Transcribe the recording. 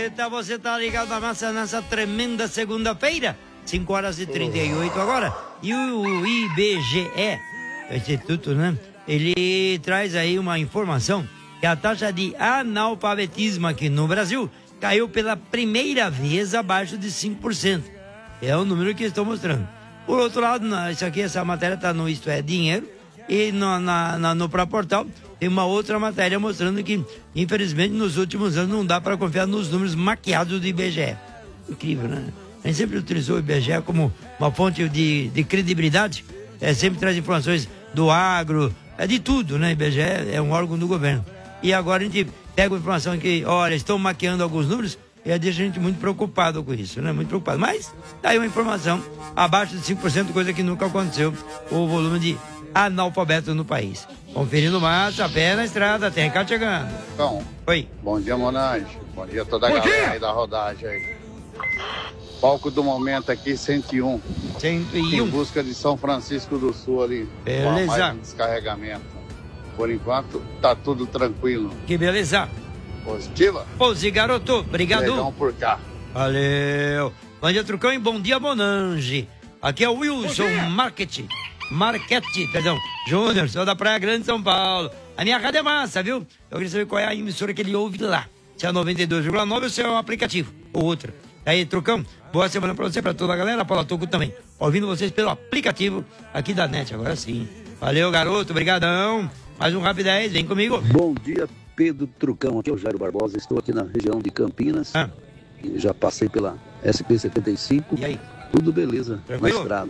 Eita, você tá ligado na massa nessa tremenda segunda-feira, 5h38 agora. E o IBGE, o Instituto, né? Ele traz aí uma informação que a taxa de analfabetismo aqui no Brasil caiu pela primeira vez abaixo de 5%. É o número que estou mostrando. Por outro lado, essa matéria está no Isto é Dinheiro, e no próprio portal tem uma outra matéria mostrando que, infelizmente, nos últimos anos não dá para confiar nos números maquiados do IBGE. Incrível, né? A gente sempre utilizou o IBGE como uma fonte de credibilidade, sempre traz informações do agro, de tudo, né? IBGE é um órgão do governo. E agora a gente pega uma informação que, olha, estão maquiando alguns números, e deixa a gente muito preocupado com isso, né? Muito preocupado. Mas, daí uma informação, abaixo de 5%, coisa que nunca aconteceu, o volume de analfabetos no país. Conferindo massa, pé na estrada, tem recado chegando. Bom, oi. Bom dia, Monange. Bom dia a toda a galera aí da rodagem aí. Palco do momento aqui, 101. 101. Em busca de São Francisco do Sul ali. Beleza. Mais um descarregamento. Por enquanto, tá tudo tranquilo. Que beleza. Positiva? Pose, garoto. Obrigado. Legal por cá. Valeu. Bom dia, Trucão, e bom dia, Monange. Aqui é o Wilson Marquete, Júnior, sou da Praia Grande, São Paulo. A minha rádio é massa, viu? Eu queria saber qual é a emissora que ele ouve lá. Se é a 92,9 ou se é um aplicativo, ou outra. Aí, Trucão, boa semana pra você, pra toda a galera, Paula Toco também. Ouvindo vocês pelo aplicativo aqui da NET, agora sim. Valeu, garoto, brigadão. Mais um Rapidez, vem comigo. Bom dia, Pedro Trucão, aqui é o Jairo Barbosa, estou aqui na região de Campinas. Já passei pela SP-75. E aí? Tudo beleza, Tranquilo? na estrada.